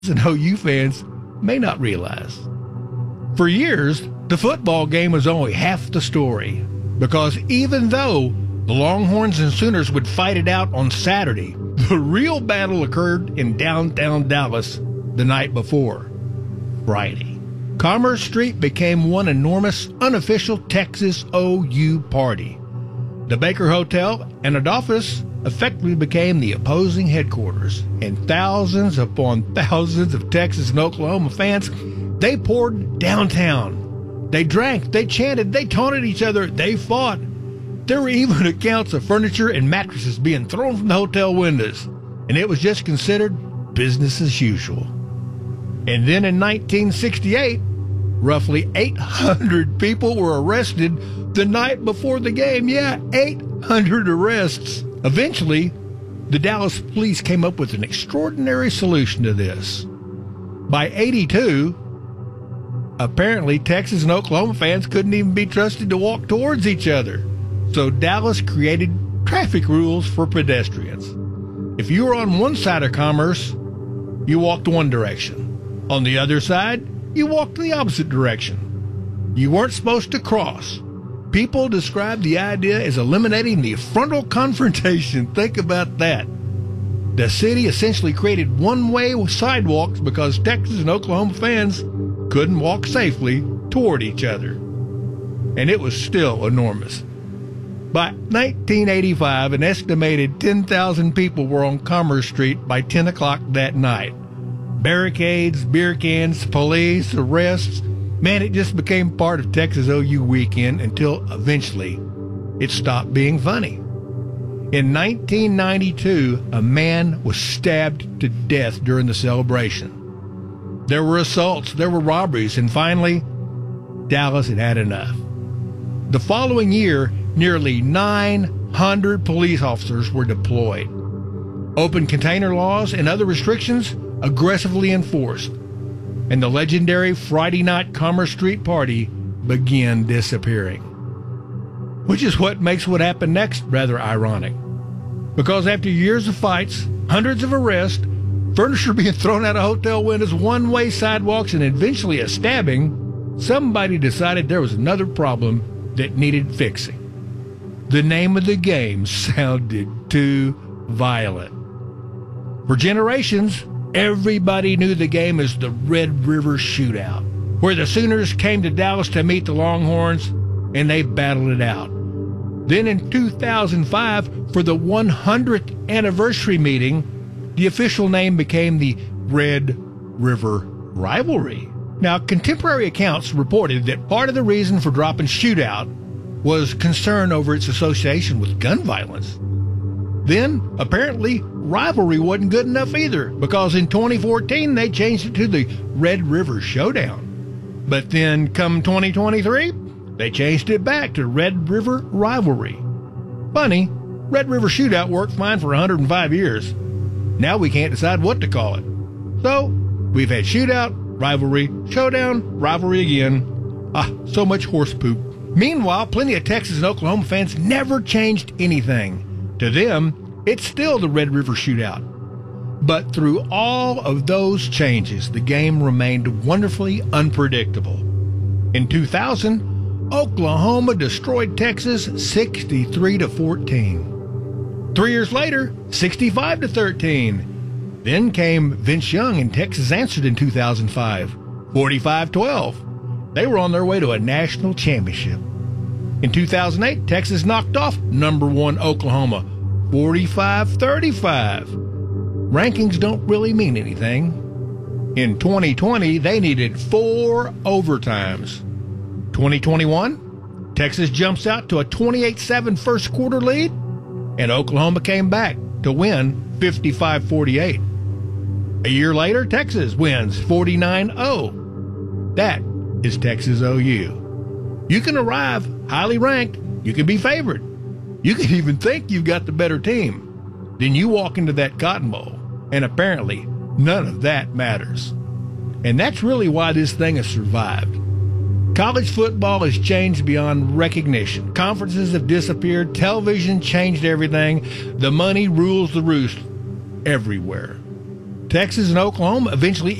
and OU fans may not realize. For years, the football game was only half the story, because even though the Longhorns and Sooners would fight it out on Saturday, the real battle occurred in downtown Dallas the night before, Friday. Commerce Street became one enormous, unofficial Texas OU party. The Baker Hotel and Adolphus effectively became the opposing headquarters, and thousands upon thousands of Texas and Oklahoma fans, they poured downtown. They drank, they chanted, they taunted each other, they fought. There were even accounts of furniture and mattresses being thrown from the hotel windows, and it was just considered business as usual. And then in 1968, roughly 800 people were arrested the night before the game. Yeah, 800 arrests. Eventually, the Dallas police came up with an extraordinary solution to this. By 82, apparently Texas and Oklahoma fans couldn't even be trusted to walk towards each other. So Dallas created traffic rules for pedestrians. If you were on one side of Commerce, you walked one direction. On the other side, you walked the opposite direction. You weren't supposed to cross. People describe the idea as eliminating the frontal confrontation. Think about that. The city essentially created one-way sidewalks because Texas and Oklahoma fans couldn't walk safely toward each other. And it was still enormous. By 1985, an estimated 10,000 people were on Commerce Street by 10 o'clock that night. Barricades, beer cans, police, arrests. Man, it just became part of Texas OU weekend until eventually it stopped being funny. In 1992, a man was stabbed to death during the celebration. There were assaults, there were robberies, and finally, Dallas had had enough. The following year, nearly 900 police officers were deployed. Open container laws and other restrictions aggressively enforced, and the legendary Friday night Commerce Street party began disappearing. Which is what makes what happened next rather ironic. Because after years of fights, hundreds of arrests, furniture being thrown out of hotel windows, one-way sidewalks, and eventually a stabbing, somebody decided there was another problem that needed fixing. The name of the game sounded too violent. For generations, everybody knew the game as the Red River Shootout, where the Sooners came to Dallas to meet the Longhorns, and they battled it out. Then in 2005, for the 100th anniversary meeting, the official name became the Red River Rivalry. Now, contemporary accounts reported that part of the reason for dropping Shootout was concern over its association with gun violence. Then, apparently, Rivalry wasn't good enough either, because in 2014 they changed it to the Red River Showdown. But then, come 2023, they changed it back to Red River Rivalry. Funny, Red River Shootout worked fine for 105 years. Now we can't decide what to call it. So, we've had Shootout, Rivalry, Showdown, Rivalry again. So much horse poop. Meanwhile, plenty of Texas and Oklahoma fans never changed anything. To them, it's still the Red River Shootout. But through all of those changes, the game remained wonderfully unpredictable. In 2000, Oklahoma destroyed Texas 63-14. 3 years later, 65-13. Then came Vince Young, and Texas answered in 2005, 45-12. They were on their way to a national championship. In 2008, Texas knocked off number 1 Oklahoma, 45-35. Rankings don't really mean anything. In 2020, they needed 4 overtimes. 2021, Texas jumps out to a 28-7 first quarter lead, and Oklahoma came back to win 55-48. A year later, Texas wins 49-0. That is Texas OU. You can arrive highly ranked. You can be favored. You can even think you've got the better team. Then you walk into that Cotton Bowl, and apparently none of that matters. And that's really why this thing has survived. College football has changed beyond recognition. Conferences have disappeared. Television changed everything. The money rules the roost everywhere. Texas and Oklahoma eventually